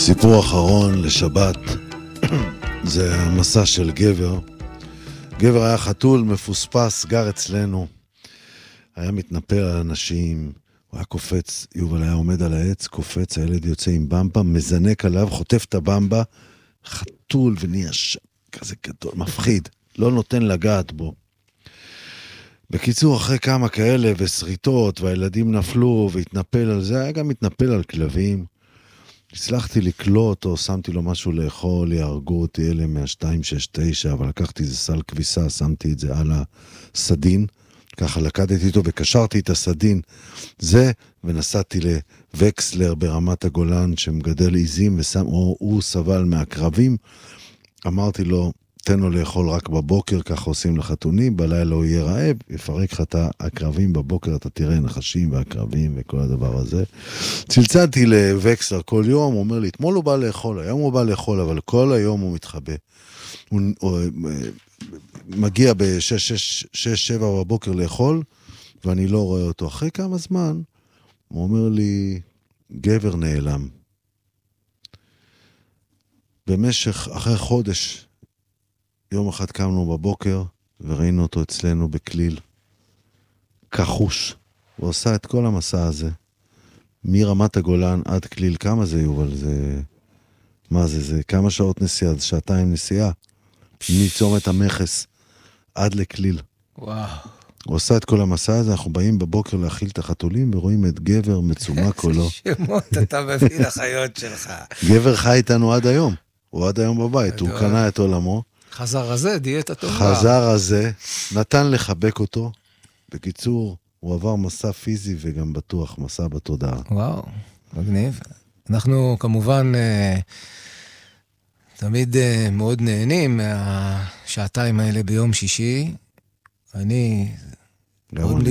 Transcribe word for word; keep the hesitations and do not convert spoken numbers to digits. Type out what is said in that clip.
סיפור אחרון לשבת, זה המסע של גבר. גבר היה חתול מפוספס, גר אצלנו, היה מתנפל על אנשים, הוא היה קופץ, יובל היה עומד על העץ, קופץ, הילד יוצא עם במבה, מזנק עליו, חוטף את הבמבה, חתול ונהיה ש... כזה גדול, מפחיד, לא נותן לגעת בו. בקיצור, אחרי כמה כאלה ושריטות, והילדים נפלו והתנפל על זה, היה גם מתנפל על כלבים. הצלחתי לקלוט או שמתי לו משהו לאכול, יהרגו אותי אלה מה-שתיים שש תשע, אבל לקחתי איזה סל כביסה, שמתי את זה על הסדין, ככה לקדתי איתו וקשרתי את הסדין זה, ונסעתי לווקסלר ברמת הגולן שמגדל עיזים, ושם, או הוא סבל מהקרבים, אמרתי לו, תן לו לאכול רק בבוקר, ככה עושים לחתונים, בלילה הוא יהיה רעב, יפרק לך את הקרבים בבוקר, אתה תראה נחשים והקרבים וכל הדבר הזה. צלצלתי לווקסלר כל יום, הוא אומר לי, אתמול הוא בא לאכול, היום הוא בא לאכול, אבל כל היום הוא מתחבא. הוא, הוא מגיע ב-שש שבע בבוקר לאכול, ואני לא רואה אותו. אחרי כמה זמן, הוא אומר לי, גבר נעלם. במשך, אחרי חודש, יום אחד קמנו בבוקר, וראינו אותו אצלנו בכליל, כחוש. הוא עושה את כל המסע הזה, מרמת הגולן עד כליל. כמה זה יובל? זה... מה זה? זה כמה שעות נסיעה? זה שעתיים נסיעה. מצומת המכס עד לכליל. וואו. הוא עושה את כל המסע הזה, אנחנו באים בבוקר להאכיל את החתולים, ורואים את גבר מצומק או לא. שמות אתה מביא לחיות שלך. גבר חי איתנו עד היום. הוא עד היום בבית, הוא קנה את עולמו. חזר הזה, דיאטה טובה. חזר הזה, נתן לחבק אותו. בקיצור, הוא עבר מסע פיזי וגם בטוח מסע בתודעה. וואו, מגניב. אנחנו כמובן תמיד מאוד נהנים מהשעתיים האלה ביום שישי. אני...